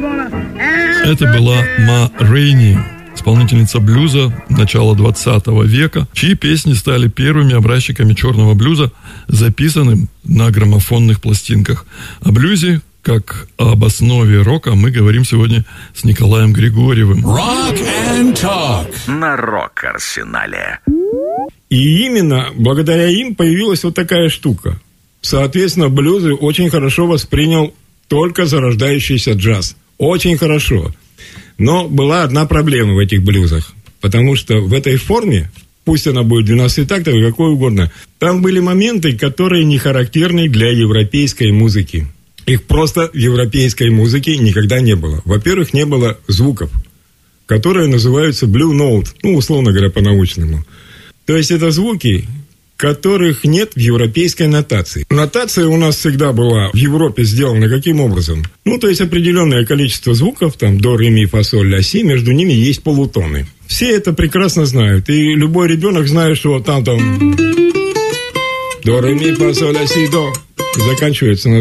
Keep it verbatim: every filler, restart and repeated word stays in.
Это была Ма Рейни, исполнительница блюза начала двадцатого века, чьи песни стали первыми образчиками черного блюза, записанным на граммофонных пластинках. О блюзе, как об основе рока, мы говорим сегодня с Николаем Григорьевым. Rock and Talk на Рок-Арсенале. И именно благодаря им появилась вот такая штука. Соответственно, блюзы очень хорошо воспринял только зарождающийся джаз. Очень хорошо. Но была одна проблема в этих блюзах. Потому что в этой форме, пусть она будет двенадцать тактов и какой угодно, там были моменты, которые не характерны для европейской музыки. Их просто в европейской музыке никогда не было. Во-первых, не было звуков, которые называются blue note, ну, условно говоря, по-научному. То есть это звуки, которых нет в европейской нотации. Нотация у нас всегда была в Европе сделана каким образом? Ну, то есть определенное количество звуков, там, до, ре, ми, фа, соль, ля, си, между ними есть полутоны. Все это прекрасно знают. И любой ребенок знает, что там, там, до, ре, ми, фа, соль, ля, си, до, заканчивается на